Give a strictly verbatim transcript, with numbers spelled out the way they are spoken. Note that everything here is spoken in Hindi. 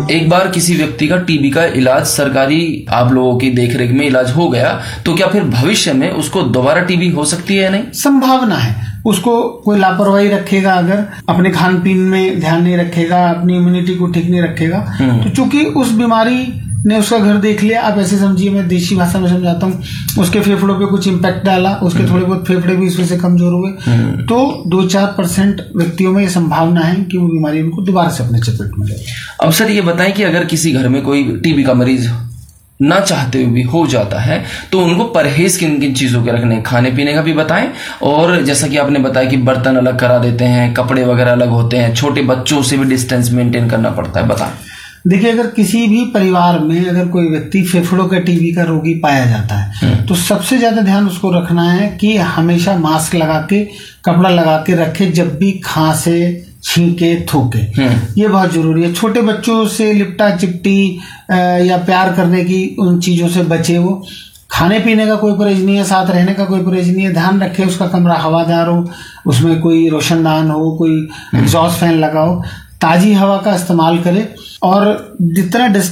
एक बार किसी व्यक्ति का टीबी का इलाज सरकारी आप लोगों की देखरेख में इलाज हो गया तो क्या फिर भविष्य में उसको दोबारा टीबी हो सकती है या नहीं? संभावना है। उसको कोई लापरवाही रखेगा, अगर अपने खान पीन में ध्यान नहीं रखेगा, अपनी इम्यूनिटी को ठीक नहीं रखेगा, तो चूंकि उस बीमारी ने उसका घर देख लिया, आप ऐसे समझिए, मैं देशी भाषा में समझाता हूँ, उसके फेफड़ों पे कुछ इम्पैक्ट डाला, उसके थोड़े बहुत फेफड़े भी इस वजह से कमजोर हुए, तो दो चार परसेंट व्यक्तियों में ये संभावना है कि वो बीमारी उनको दोबारा से अपने चपेट में ले। अब सर ये बताएं कि अगर किसी घर में कोई टीबी का मरीज ना चाहते हुए भी हो जाता है तो उनको परहेज किन किन चीजों के रखने, खाने पीने का भी बताएं, और जैसा कि आपने बताया कि बर्तन अलग करा देते हैं, कपड़े वगैरह अलग होते हैं, छोटे बच्चों से भी डिस्टेंस मेंटेन करना पड़ता है, बताएं। देखिए, अगर किसी भी परिवार में अगर कोई व्यक्ति फेफड़ों का टीबी का रोगी पाया जाता है तो सबसे ज्यादा ध्यान उसको रखना है कि हमेशा मास्क लगा के, कपड़ा लगा के रखे जब भी खांसे, छींके, थूके। ये बहुत जरूरी है। छोटे बच्चों से लिपटा चिपटी या प्यार करने की उन चीजों से बचे। वो खाने पीने का कोई परहेज नहीं है, साथ रहने का कोई परहेज नहीं है। ध्यान रखे उसका कमरा हवादार हो, उसमें कोई रोशनदान हो, कोई एग्जॉस्ट फैन लगा हो, ताजी हवा का इस्तेमाल करे, और जितना